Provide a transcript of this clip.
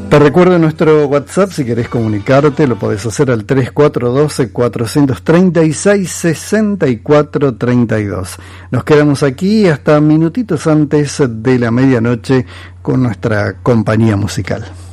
Te recuerdo nuestro WhatsApp, si querés comunicarte, lo podés hacer al 3412-436-6432. Nos quedamos aquí hasta minutitos antes de la medianoche con nuestra compañía musical.